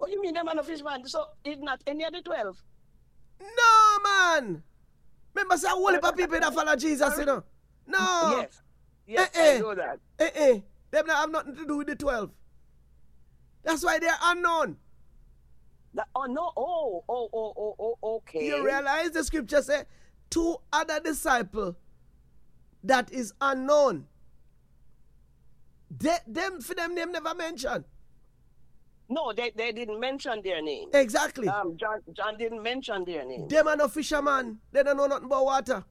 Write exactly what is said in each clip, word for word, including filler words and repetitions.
you mean them are no fish man? So it's not any of the twelve? No, man. Remember, say, whole heap of people that follow Jesus, you know. No. Yes. Yes, eh, I know that. Eh, eh. Them not have nothing to do with the twelve. That's why they're unknown. The, oh, no. Oh, oh, oh, oh, oh, okay. You realize the scripture say, two other disciples that is unknown. They, them, for them name never mentioned. No, they, they didn't mention their name. Exactly. Um, John, John didn't mention their name. Them are no fisherman. They don't know nothing about water.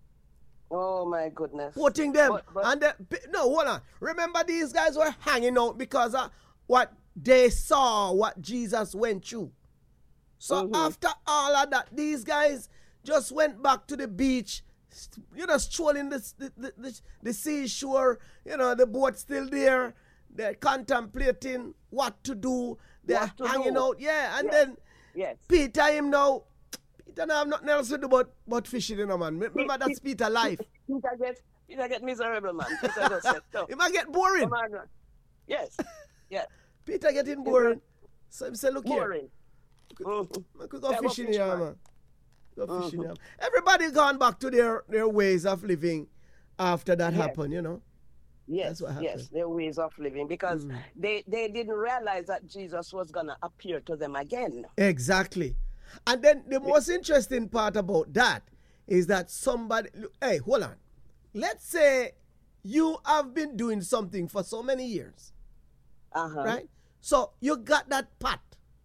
Oh, my goodness. Putting them. But, but, and they, no, hold on. Remember, these guys were hanging out because of what they saw, what Jesus went through. So mm-hmm. after all of that, these guys just went back to the beach, you know, strolling the, the, the, the, the seashore. You know, the boat's still there. They're contemplating what to do. They're to hanging do. out. Yeah, and yes. then yes. Peter, him now, Peter now have nothing else to do but, but fishing, you know, man. Remember, that's Peter's life. Peter get, Peter get miserable, man. Peter just said, so. He might get boring. Oh, yes, yes. Peter getting boring. So he said, look boring. here. Mm-hmm. I could go yeah, fishing fish, here, man. man. Go Mm-hmm. fishing here. Everybody gone back to their, their ways of living after that yes. happened, you know. Yes, That's what happened. yes, their ways of living, because mm. they, they didn't realize that Jesus was going to appear to them again. Exactly. And then the most interesting part about that is that somebody, hey, hold on. Let's say you have been doing something for so many years, uh-huh. right? So you got that pot.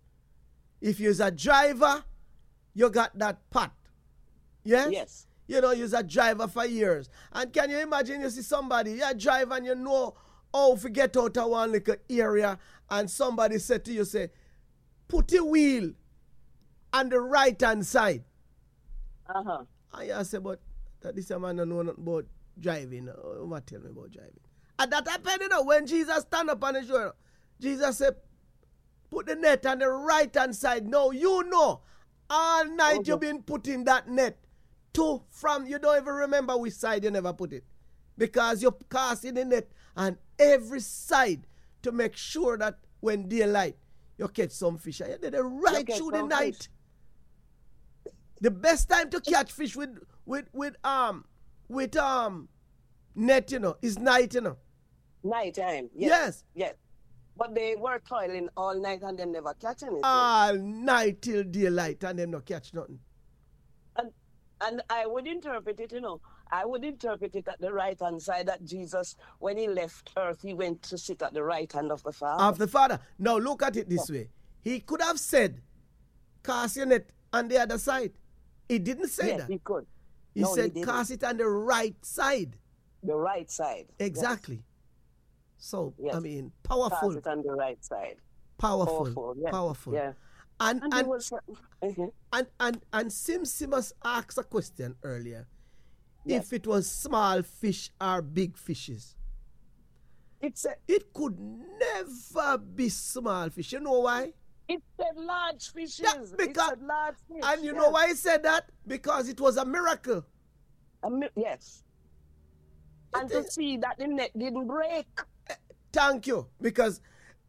If you're a driver, you got that pot. Yes? Yes. You know, you're a driver for years. And can you imagine you see somebody, you're a driver and you know how to get out of one little area, and somebody said to you, say, put the wheel on the right-hand side. Uh-huh. And you say, but that this man don't know nothing about driving. What tell me about driving? And that happened, you know, when Jesus stand up on the shore, Jesus said, put the net on the right-hand side. No, you know, all night okay. you've been putting that net to from, you don't even remember which side you never put it. Because you're casting the net on every side to make sure that when daylight, you catch some fish. You did it right through the night. Fish. The best time to catch fish with with with um with um net, you know, is night, you know. Night time. Yes. Yes. Yes. But they were toiling all night and they never catch anything. All night till daylight and they not catch nothing. And and I would interpret it, you know, I would interpret it at the right-hand side that Jesus, when he left earth, he went to sit at the right hand of the Father. Of the Father. Now look at it this yeah. way. He could have said, cast your net on the other side. He didn't say yes, that. he could. He no, said, he cast it on the right side. The right side. Exactly. Yes. So, yes. I mean, powerful. Cast it on the right side. Powerful. Powerful. Yeah. Powerful. Yeah. And and and, was, uh-huh. and and and Sim Simmons asked a question earlier. Yes. If it was small fish or big fishes. It's a, it could never be small fish. You know why? It said large fishes. Yeah, because, it said large fish. And you yes. know why he said that? Because it was a miracle. A mi- yes. It and is, to see that the net didn't break. Thank you. Because,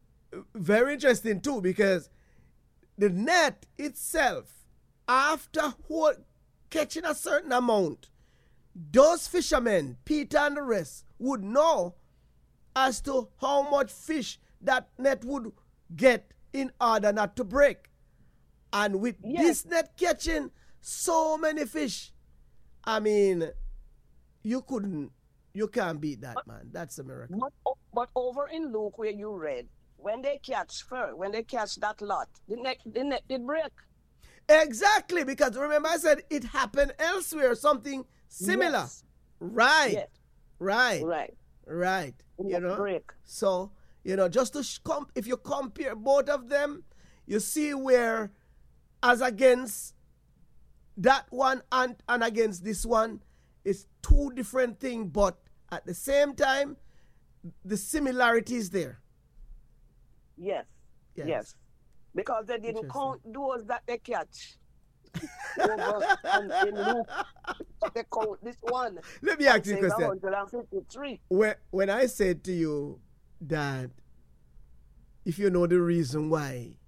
very interesting too, because the net itself, after whole, catching a certain amount, those fishermen, Peter and the rest, would know as to how much fish that net would get in order not to break. And with yes. this net catching so many fish, I mean, you couldn't, you can't beat that, but, man. That's a miracle. But, but over in Luke where you read, when they catch first, when they catch that lot, the net, the net did break. Exactly, because remember I said it happened elsewhere, something similar. Yes. Right. Yes. Right. Right. Right. You know. Break. So, you know, just to sh- comp- if you compare both of them, you see where as against that one and, and against this one is two different things, but at the same time, the similarity is there. Yes. Yes. Yes. Because they didn't count those that they catch. Over and in Luke, they count this one. Let me ask you a question. one hundred fifty-three. When, when I said to you that if you know the reason why